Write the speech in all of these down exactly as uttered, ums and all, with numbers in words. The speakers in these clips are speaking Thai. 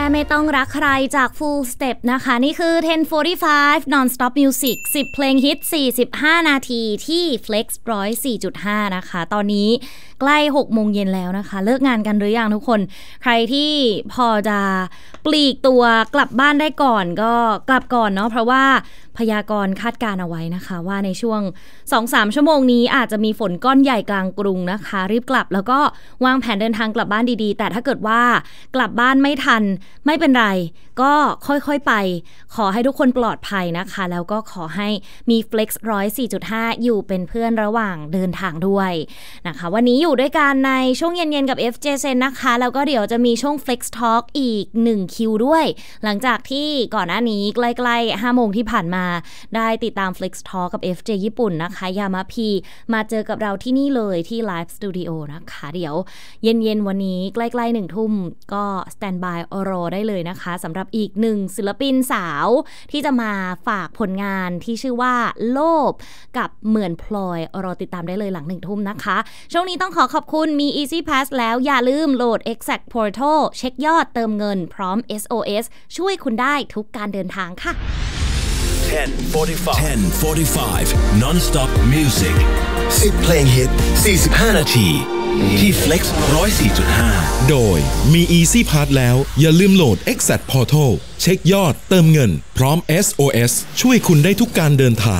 ไม่ต้องรักใครจาก Full Step นะคะนี่คือสิบ สี่สิบห้า Non-Stop Music สิบเพลงฮิตสี่สิบห้านาทีที่ Flex หนึ่งศูนย์สี่จุดห้า นะคะตอนนี้ใกล้หกโมงเย็นแล้วนะคะเลิกงานกันหรือยังทุกคนใครที่พอจะปลีกตัวกลับบ้านได้ก่อนก็กลับก่อนเนาะเพราะว่าพยากรณ์คาดการณ์เอาไว้นะคะว่าในช่วง สองถึงสาม ชั่วโมงนี้อาจจะมีฝนก้อนใหญ่กลางกรุงนะคะรีบกลับแล้วก็วางแผนเดินทางกลับบ้านดีๆแต่ถ้าเกิดว่ากลับบ้านไม่ทันไม่เป็นไรก็ค่อยๆไปขอให้ทุกคนปลอดภัยนะคะแล้วก็ขอให้มี Flex หนึ่งศูนย์สี่จุดห้า อยู่เป็นเพื่อนระหว่างเดินทางด้วยนะคะวันนี้อยู่ด้วยกันในช่วงเย็นๆกับ เอฟ เจ Sen นะคะแล้วก็เดี๋ยวจะมีช่วง Flex Talk อีกหนึ่งคิวด้วยหลังจากที่ก่อนหน้านี้ใกล้ๆห้าโมงที่ผ่านมาได้ติดตาม Flex Talk กับ เอฟ เจ ญี่ปุ่นนะคะยามาพีมาเจอกับเราที่นี่เลยที่ Live Studio นะคะเดี๋ยวเย็นๆวันนี้ใกล้ๆหนึ่งทุ่มก็สแตนบายรอได้เลยนะคะสำหรับอีกหนึ่งศิลปินสาวที่จะมาฝากผลงานที่ชื่อว่าโลภกับเหมือนพลอยรอติดตามได้เลยหลังหนึ่งทุ่มนะคะช่วงนี้ต้องขอขอบคุณมี Easy Pass แล้วอย่าลืมโหลด Exact Portal เช็คยอดเติมเงินพร้อม เอส โอ เอส ช่วยคุณได้ทุกการเดินทางค่ะสิบ สี่สิบห้า Non-Stop Music สิบเพลงฮิตสี่สิบห้านาทีที่ Flex หนึ่งศูนย์สี่จุดห้าโดยมี Easy Pass แล้วอย่าลืมโหลด Exact Portal เช็คยอดเติมเงินพร้อม เอส โอ เอส ช่วยคุณได้ทุกการเดินทาง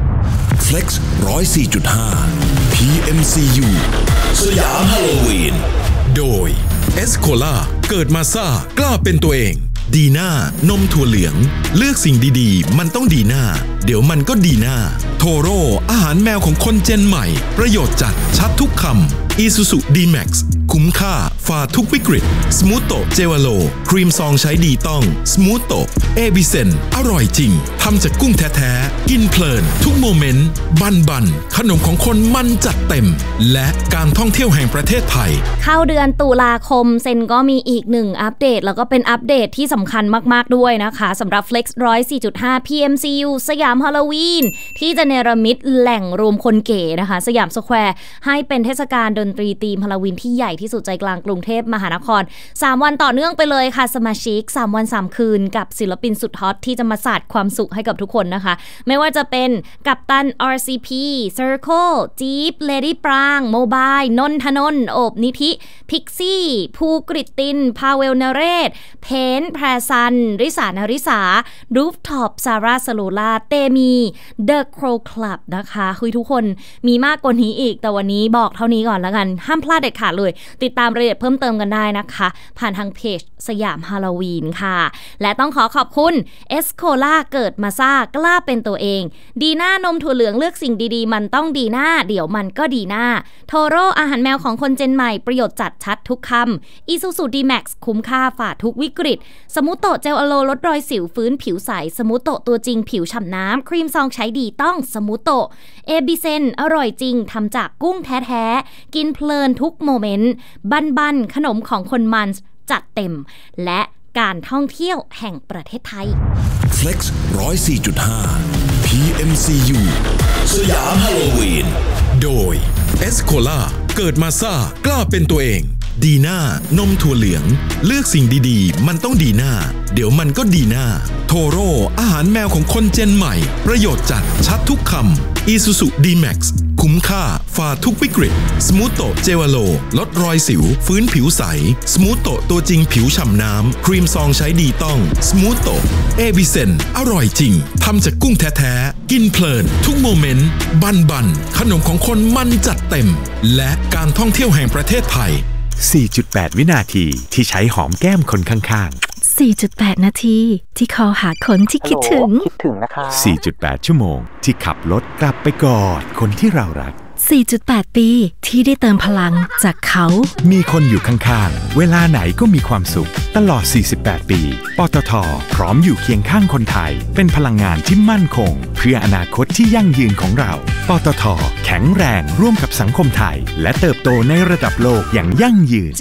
Flex หนึ่งศูนย์สี่จุดห้า พี เอ็ม ซี ยู สยามฮาโลวีนโดย Escola เกิดมาซ่ากล้าเป็นตัวเองดีน่านมถั่วเหลืองเลือกสิ่งดีๆมันต้องดีน่าเดี๋ยวมันก็ดีน่าโทโร่อาหารแมวของคนเจนใหม่ประโยชน์จัดชัดทุกคำ Isuzu D-Max คุ้มค่าฝ่าทุกวิกฤต Smoothie เจวาโลครีมซองใช้ดีต้อง Smoothie เอบิเซนอร่อยจริงทำจากกุ้งแท้ๆกินเพลินทุกโมเมนต์บันบันขนมของคนมันจัดเต็มและการท่องเที่ยวแห่งประเทศไทยเข้าเดือนตุลาคมเซนก็มีอีกหนึ่งอัปเดตแล้วก็เป็นอัปเดตที่สำคัญมากๆด้วยนะคะสำหรับ Flex หนึ่งศูนย์สี่จุดห้า พี เอ็ม ซี ยู สยามฮาโลวีนที่จะเนรมิตแหล่งรวมคนเก๋นะคะสยามสแควร์ให้เป็นเทศกาลดนตรีธีมฮาโลวีนที่ใหญ่ที่สุดใจกลางกรุงเทพมหานครสามวันต่อเนื่องไปเลยค่ะสมาชิกสามวันสามคืนกับศิลปินสุดฮอตที่จะมาสาดความสุขให้กับทุกคนนะคะไม่ว่าจะเป็นกัปตัน อาร์ ซี พี Circle จี๊ป Lady ปรางโมบายนนทนนท์โอบนิธิพิกซี่ภูกฤตตินพาเวลนเรศเพนแพรซันริสานริสารูฟท็อปซาร่าสโลลาเตมีเดอะโครคลับนะคะคือทุกคนมีมากกว่านี้อีกแต่วันนี้บอกเท่านี้ก่อนแล้วกันห้ามพลาดเด็ดขาดเลยติดตามรายละเอียดเพิ่มเติมกันได้นะคะผ่านทางเพจสยามฮาโลวีนค่ะและต้องขอขอบคุณเอสโคล่าเกิดมาซ่ากล้าเป็นตัวเองดีน่านมถั่วเหลืองเลือกสิ่งดีๆมันต้องดีน่าเดี๋ยวมันก็ดีน่าโทโร่อาหารแมวของคนเจนใหม่ประโยชน์จัดชัดทุกคำ Isuzu D-Max คุ้มค่าฝ่าทุกวิกฤตสมูโตะเจลอโลลดรอยสิวฟื้นผิวใสสมูโตะตัวจริงผิวฉ่ำน้ำครีมซองใช้ดีต้องสมูโตะเอบิเซนอร่อยจริงทำจากกุ้งแท้ๆกินเพลินทุกโมเมนต์บันๆขนมของคนมันจัดเต็มและการท่องเที่ยวแห่งประเทศไทย Flex หนึ่งศูนย์สี่จุดห้า พี เอ็ม ซี ยู สยามฮาโลวีนโดย Escola เกิดมาซ่ากล้าเป็นตัวเองดีน่านมถั่วเหลืองเลือกสิ่งดีๆมันต้องดีน่าเดี๋ยวมันก็ดีน่าโทโร่อาหารแมวของคนเจนใหม่ประโยชน์จัดชัดทุกคำ Isuzu D-Max คุ้มค่าฝ่าทุกวิกฤต Smoothie เจวาโลลดรอยสิวฟื้นผิวใส Smoothie ตัวจริงผิวฉ่ำน้ำครีมซองใช้ดีต้อง Smoothie เอบิเซนอร่อยจริงทำจากกุ้งแท้ๆกินเพลินทุกโมเมนต์บันๆขนมของคนมันจัดเต็มและการท่องเที่ยวแห่งประเทศไทยสี่จุดแปด วินาทีที่ใช้หอมแก้มคนข้างๆ สี่จุดแปด นาทีที่คอหาคนที่คิดถึงคิดถึงนะคะสี่จุดแปด ชั่วโมงที่ขับรถกลับไปกอดคนที่เรารักสี่จุดแปด ปีที่ได้เติมพลังจากเขามีคนอยู่ข้างๆเวลาไหนก็มีความสุขตลอดสี่สิบแปดปีปตท.พร้อมอยู่เคียงข้างคนไทยเป็นพลังงานที่มั่นคงเพื่ออนาคตที่ยั่งยืนของเราปตท.แข็งแรงร่วมกับสังคมไทยและเติบโตในระดับโลกอย่างยั่งยืน